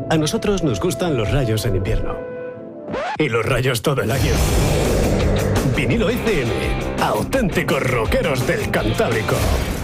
A nosotros nos gustan los rayos en invierno. Y los rayos todo el año. Vinilo FM, auténticos rockeros del Cantábrico.